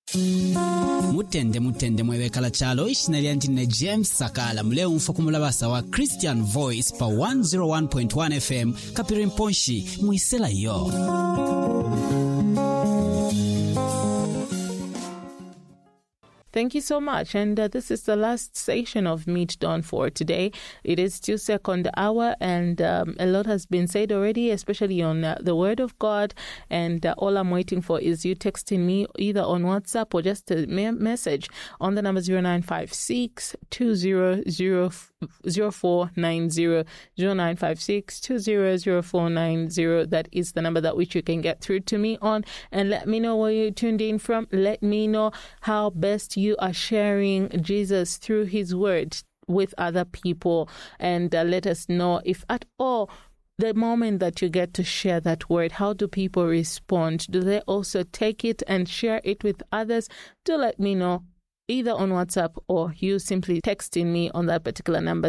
Mutende mwebekala chalo ishinali ndine James Sakala mleo mfokumulabasa wa Christian Voice pa 101.1 FM Kapirimponshi muisela yo. Thank you so much. And this is the last session of Meet Dawn for today. It is still second hour, and a lot has been said already, especially on the Word of God. And all I'm waiting for is you texting me either on WhatsApp or just a message on the number 0956 200490 0956 200490. That is the number that which you can get through to me on, and let me know where you tuned in from. Let me know how best you are sharing Jesus through his word with other people, and let us know if at all the moment that you get to share that word, how do people respond? Do they also take it and share it with others? Do let me know either on WhatsApp or you simply texting me on that particular number